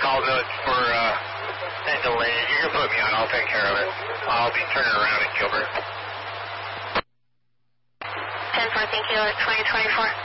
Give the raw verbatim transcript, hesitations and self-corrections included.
call notes for uh, Angel Lane. You can put me on. I'll take care of it. I'll be turning around in Gilbert. ten four, thank you. twenty twenty-four.